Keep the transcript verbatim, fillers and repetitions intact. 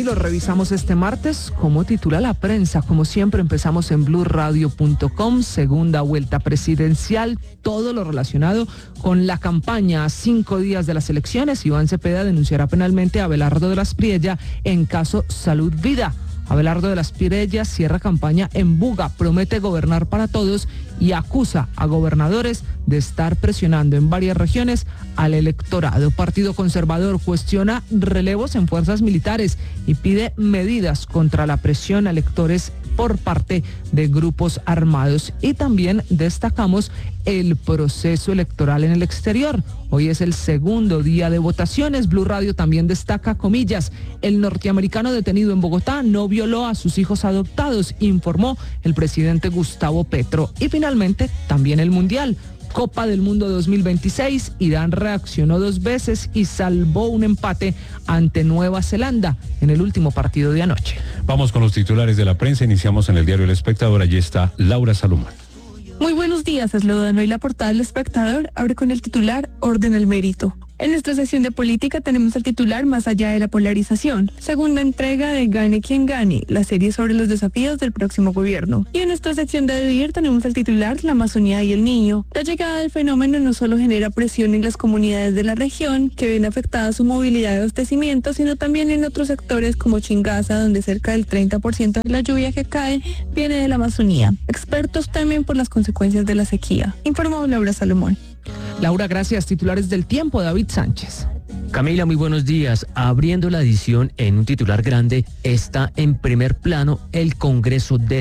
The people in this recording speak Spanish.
lo revisamos este martes. Como titula la prensa, como siempre empezamos en blue radio punto com, segunda vuelta presidencial, todo lo relacionado con la campaña a cinco días de las elecciones. Iván Cepeda denunciará penalmente a Abelardo de las Priella en caso Salud Vida. Abelardo de las Priella cierra campaña en Buga, promete gobernar para todos y acusa a gobernadores de estar presionando en varias regiones al electorado. Partido Conservador cuestiona relevos en fuerzas militares y pide medidas contra la presión a electores por parte de grupos armados. Y también destacamos el proceso electoral en el exterior. Hoy es el segundo día de votaciones. Blue Radio también destaca, comillas, el norteamericano detenido en Bogotá no violó a sus hijos adoptados, informó el presidente Gustavo Petro. Y finalmente, también el Mundial. Copa del Mundo dos mil veintiséis, Irán reaccionó dos veces y salvó un empate ante Nueva Zelanda en el último partido de anoche. Vamos con los titulares de la prensa, iniciamos en el diario El Espectador, allí está Laura Salomón. Muy buenos días, es Lodano y la portada del Espectador abre con el titular Orden al Mérito. En nuestra sección de política tenemos el titular Más allá de la polarización, segunda entrega de Gane quien gane, la serie sobre los desafíos del próximo gobierno. Y en nuestra sección de Vivir tenemos el titular La Amazonía y el niño. La llegada del fenómeno no solo genera presión en las comunidades de la región, que ven afectada su movilidad y abastecimiento, sino también en otros sectores como Chingaza, donde cerca del treinta por ciento de la lluvia que cae viene de la Amazonía. Expertos temen por las consecuencias de la sequía, informó Laura Salomón. Laura, gracias. Titulares del Tiempo, David Sánchez. Camila, muy buenos días. Abriendo la edición en un titular grande, está en primer plano el Congreso de